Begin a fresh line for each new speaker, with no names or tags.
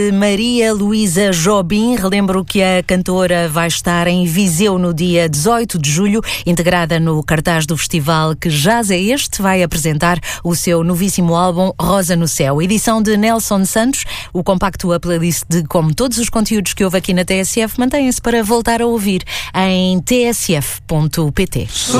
Maria Luísa Jobim. Relembro que a cantora vai estar em Viseu no dia 18 de julho, integrada no cartaz do festival Que Jazz é Este. Vai apresentar o seu novíssimo álbum Rosa no Céu. Edição de Nelson Santos. O compacto, a playlist de como todos os conteúdos que houve aqui na TSF, mantém-se para voltar a ouvir em tsf.pt.